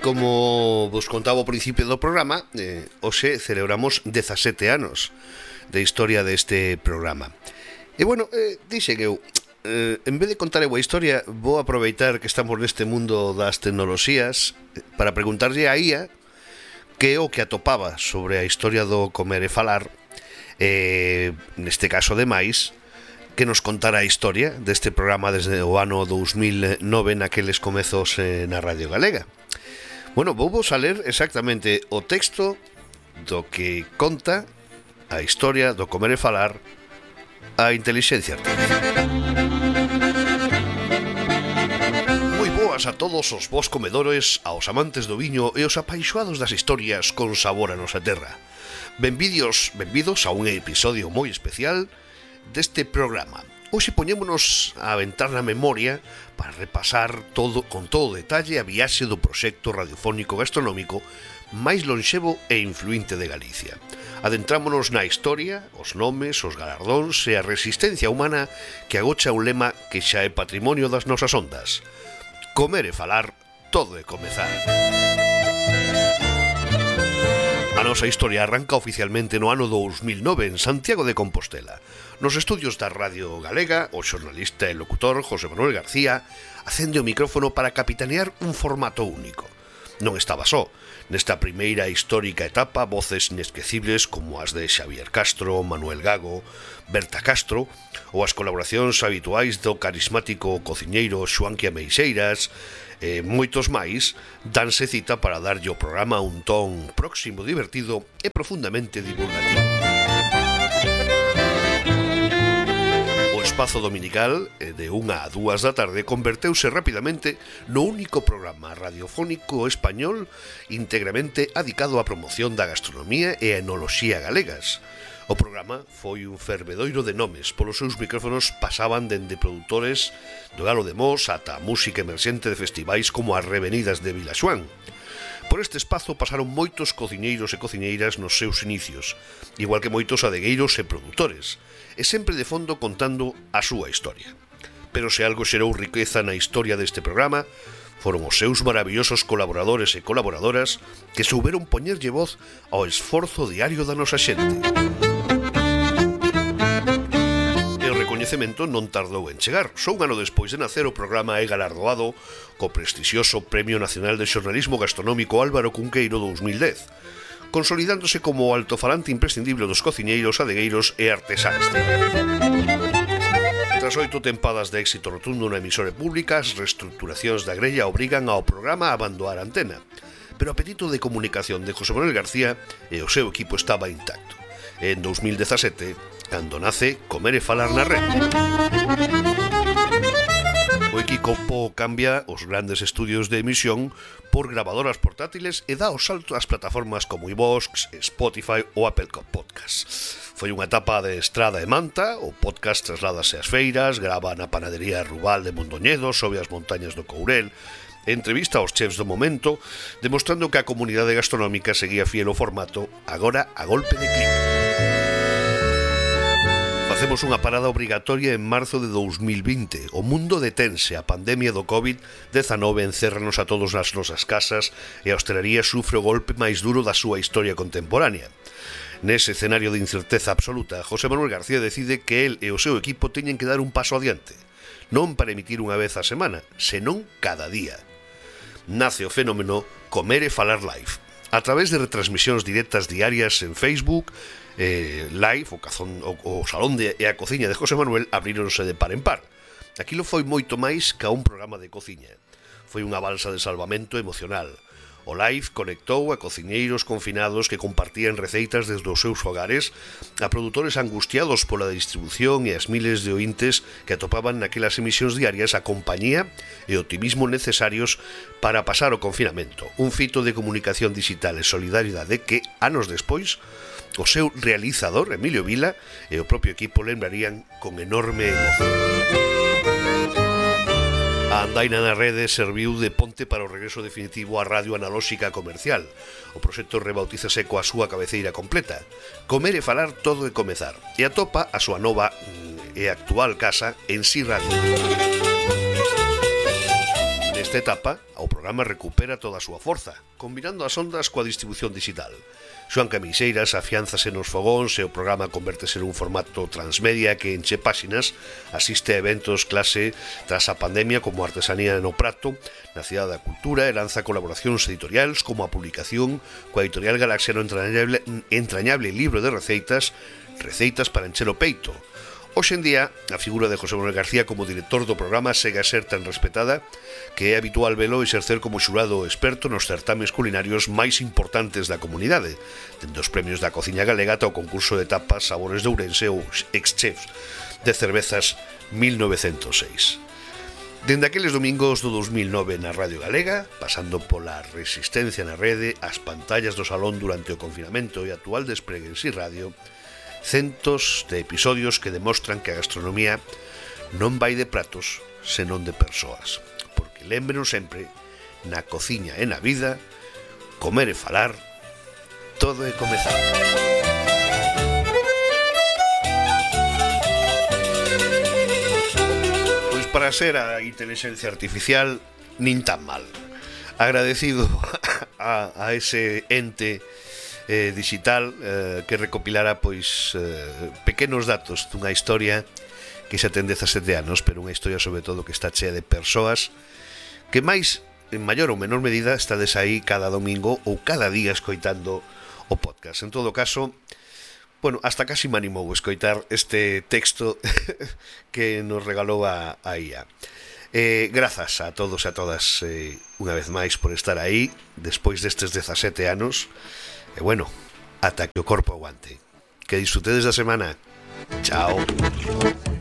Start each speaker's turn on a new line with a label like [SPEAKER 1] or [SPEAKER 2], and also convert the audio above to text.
[SPEAKER 1] como vos contaba ao principio do programa, hoxe celebramos 17 anos de historia deste programa. E bueno, dixen eu, en vez de contar eu a historia, vou aproveitar que estamos neste mundo das tecnoloxías para preguntarlle a IA que é o que atopaba sobre a historia do comer e falar, neste caso de máis, que nos contara a historia deste programa desde o ano 2009 naqueles comezos na Radio Galega. Bueno, vou vos a ler exactamente o texto do que conta a historia do comer e falar a inteligencia artificial. Moi boas a todos os vos comedores, aos amantes do viño e os apaixoados das historias con sabor a nosa terra. Benvidos a un episodio moi especial deste programa. Hoxe poñémonos a aventar na memoria para repasar con todo detalle a viaxe do proxecto radiofónico gastronómico máis lonxevo e influinte de Galicia. Adentrámonos na historia, os nomes, os galardóns e a resistencia humana que agocha un lema que xa é patrimonio das nosas ondas. Comer e falar, todo é comezar. A nosa historia arranca oficialmente no ano 2009 en Santiago de Compostela. Nos estudios da Radio Galega, o xornalista e locutor José Manuel García acende o micrófono para capitanear un formato único. Non estaba só. Nesta primeira histórica etapa, voces inesquecibles como as de Xavier Castro, Manuel Gago, Berta Castro ou as colaboracións habituais do carismático cociñeiro Xoanquia Meixeiras e moitos máis danse cita para darlle ao programa un ton próximo, divertido e profundamente divulgativo. O espazo dominical de 1 a 2 da tarde converteuse rapidamente no único programa radiofónico español íntegramente adicado á promoción da gastronomía e a enoloxía galegas. O programa foi un fervedoiro de nomes. Polos seus micrófonos pasaban dende produtores do Galo de Mos ata a música emerxente de festivais como as Revenidas de Vilaxoán. Por este espazo pasaron moitos cociñeiros e cociñeiras nos seus inicios, igual que moitos adegueiros e produtores, e sempre de fondo contando a súa historia. Pero se algo xerou riqueza na historia deste programa, foron os seus maravillosos colaboradores e colaboradoras que souberon poñerlle voz ao esforzo diario da nosa xente. O recoñecemento non tardou en chegar. Só un ano despois de nacer, o programa é galardoado co prestixioso Premio Nacional de Xornalismo Gastronómico Álvaro Cunqueiro 2010, consolidándose como o altofalante imprescindible dos cociñeiros, adegueiros e artesáns. Tras 8 tempadas de éxito rotundo na emisora pública, as reestructuracións da grella obrigan ao programa a abandonar a antena. Pero o apetito de comunicación de José Manuel García e o seu equipo estaba intacto. En 2017, cando nace Comer e falar na rede. O equipo cambia os grandes estudios de emisión por grabadoras portátiles e dá o salto ás plataformas como iVoox, Spotify ou Apple Podcasts. Foi unha etapa de estrada e manta, o podcast trasládase ás feiras, grava na panadería Rubal de Mondoñedo, sobe as montañas do Courel, entrevista aos chefs do momento, demostrando que a comunidade gastronómica seguía fiel ao formato, agora a golpe de clic. Facemos unha parada obrigatoria en marzo de 2020. O mundo detense, a pandemia do COVID-19 encérranos a todos nas nosas casas e a hostelería sufre o golpe máis duro da súa historia contemporánea. Nese escenario de incerteza absoluta, José Manuel García decide que el e o seu equipo teñen que dar un paso adiante, non para emitir unha vez a semana, senón cada día. Nace o fenómeno Comer e falar live, a través de retransmisións directas diarias en Facebook, live, o salón e a cociña de José Manuel abríronse de par en par. Aquilo foi moito máis que un programa de cociña. Foi unha balsa de salvamento emocional. O live conectou a cociñeiros confinados que compartían receitas desde os seus hogares a produtores angustiados pola distribución e as miles de ointes que atopaban naquelas emisións diarias a compañía e o optimismo necesarios para pasar o confinamento. Un fito de comunicación digital e solidaridade que, anos despois, o seu realizador, Emilio Vila, e o propio equipo lembrarían con enorme emoción. A andaina na rede serviu de ponte para o regreso definitivo á radio analóxica comercial. O proxecto rebautízase coa súa cabeceira completa. Comer e falar, todo e comezar. E atopa a súa nova e actual casa en Si Radio. Nesta etapa, o programa recupera toda a súa forza, combinando as ondas coa distribución digital. Xoan Camiseiras afiánzase nos fogóns e o programa convértese nun formato transmedia que enche páxinas, asiste a eventos clase tras a pandemia como Artesanía no Prato, na Cidade da Cultura e lanza colaboracións editoriais como a publicación coa editorial Galaxia no entrañable libro de receitas para encher o peito. Hoxe en día, a figura de José Manuel García como director do programa segue a ser tan respetada que é habitual velo exercer como xurado experto nos certames culinarios máis importantes da comunidade, dende os premios da cociña galega ata o concurso de tapas Sabores de Ourense ou ex-chefs de cervezas 1906. Dende aqueles domingos do 2009 na Radio Galega, pasando pola resistencia na rede, as pantallas do salón durante o confinamento e a actual despregue en Si Radio, centos de episodios que demostran que a gastronomía non vai de pratos, senón de persoas. Porque lémbrenos sempre, na cociña e na vida, comer e falar, todo é comezar. Pois para ser a inteligencia artificial, nin tan mal. Agradecido a ese ente digital que recopilara pois pequenos datos dunha historia que xa ten 17 anos, pero unha historia sobre todo que está chea de persoas que máis, en maior ou menor medida, estades aí cada domingo ou cada día escoitando o podcast. En todo caso, bueno, hasta casi me animou a escoitar este texto que nos regalou a IA. Grazas a todos e a todas unha vez máis por estar aí despois destes 17 anos. E bueno, ata que o corpo aguante. Que disfrutedes da semana. Chao.